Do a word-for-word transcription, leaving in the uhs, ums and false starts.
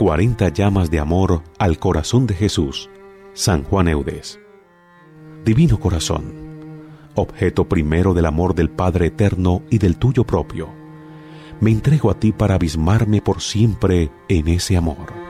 cuarenta llamas de amor al corazón de Jesús, San Juan Eudes. Divino corazón, objeto primero del amor del Padre eterno y del tuyo propio, me entrego a ti para abismarme por siempre en ese amor.